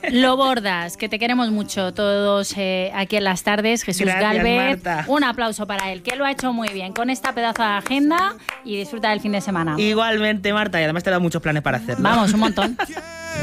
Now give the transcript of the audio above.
Lo bordas, que te queremos mucho todos aquí en las tardes. Jesús Gracias, Gálvez, Marta. un aplauso para él, que lo ha hecho muy bien con esta pedazo de agenda y disfruta del fin de semana. Igualmente, Marta, y además te he dado muchos planes para hacerlo. Vamos, un montón.